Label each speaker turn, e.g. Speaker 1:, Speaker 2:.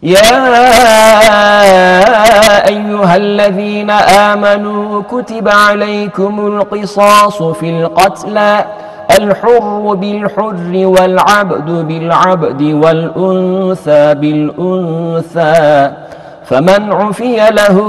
Speaker 1: يا أيها الذين آمنوا كتب عليكم القصاص في القتلى الحر بالحر والعبد بالعبد والأنثى بالأنثى فمن عفي له